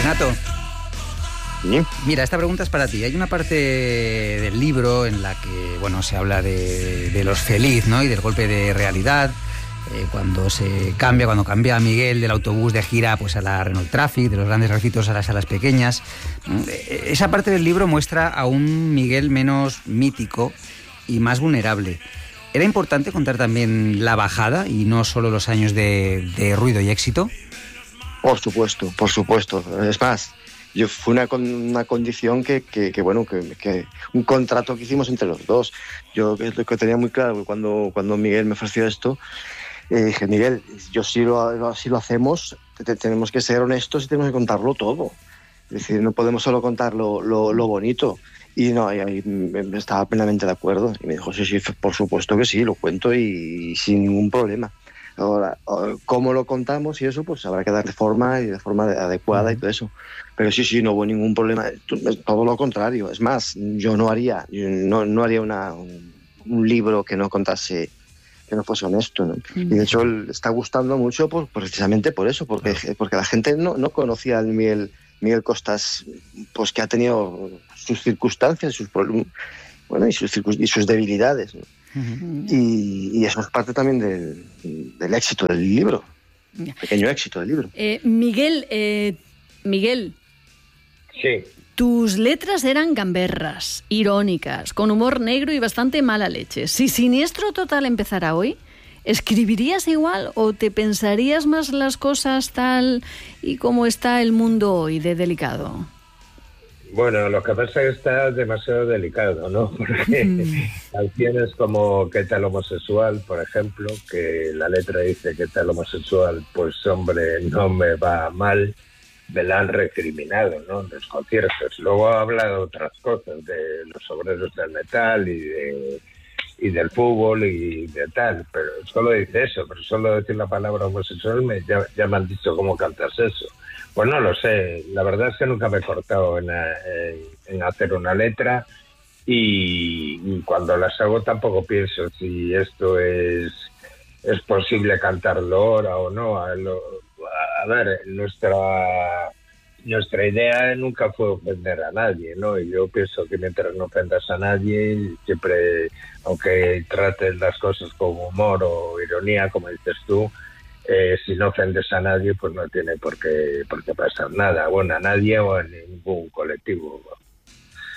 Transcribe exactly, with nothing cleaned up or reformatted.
Renato. ¿Sí? Mira, esta pregunta es para ti. Hay una parte del libro en la que, bueno, se habla de, de los feliz, ¿no? Y del golpe de realidad. Eh, cuando se cambia, cuando cambia Miguel del autobús de gira pues a la Renault Traffic, de los grandes recintos a las salas pequeñas. Eh, esa parte del libro muestra a un Miguel menos mítico y más vulnerable. ¿Era importante contar también la bajada y no solo los años de, de ruido y éxito? Por supuesto, por supuesto. Es más, yo fue una, una condición que, que, que bueno, que, que un contrato que hicimos entre los dos. Yo lo que tenía muy claro cuando, cuando Miguel me ofreció esto, eh, dije, Miguel, yo si lo, si lo hacemos, te, tenemos que ser honestos y tenemos que contarlo todo. Es decir, no podemos solo contar lo, lo, lo bonito. Y no, ahí, ahí me estaba plenamente de acuerdo. Y me dijo, sí, sí, por supuesto que sí, lo cuento y, y sin ningún problema. Ahora, cómo lo contamos y eso, pues habrá que darle forma y de forma adecuada y todo eso. Pero sí, sí, no hubo ningún problema. Todo lo contrario. Es más, yo no haría, yo no, no haría una, un, un libro que no contase, que no fuese honesto, ¿no? Y de hecho le está gustando mucho por, precisamente por eso, porque, porque la gente no, no conocía al Miguel, Miguel Costas, pues que ha tenido sus circunstancias, sus problemas, bueno, y sus, y sus debilidades, ¿no? Uh-huh. Y, y eso es parte también del, del éxito del libro, yeah. Pequeño éxito del libro. Eh, Miguel, eh, Miguel. Sí. Tus letras eran gamberras, irónicas, con humor negro y bastante mala leche. Si Siniestro Total empezara hoy, ¿escribirías igual o te pensarías más las cosas tal y como está el mundo hoy de delicado? Bueno, lo que pasa es que está demasiado delicado, ¿no? Porque mm. canciones como ¿Qué tal homosexual?, por ejemplo, que la letra dice ¿qué tal homosexual? Pues hombre, no me va mal, me la han recriminado, ¿no? En los conciertos. Luego habla de otras cosas, de los obreros del metal y de y del fútbol y de tal, pero solo dice eso, pero solo decir la palabra homosexual me, ya, ya me han dicho cómo cantas eso. Pues no lo sé, la verdad es que nunca me he cortado en, en, en hacer una letra y, y cuando las hago tampoco pienso si esto es, es posible cantarlo ahora o no. A, lo, a ver, nuestra... Nuestra idea nunca fue ofender a nadie, ¿no? Y yo pienso que mientras no ofendas a nadie, siempre, aunque trates las cosas con humor o ironía, como dices tú, eh, si no ofendes a nadie, pues no tiene por qué, por qué pasar nada. Bueno, a nadie o a ningún colectivo.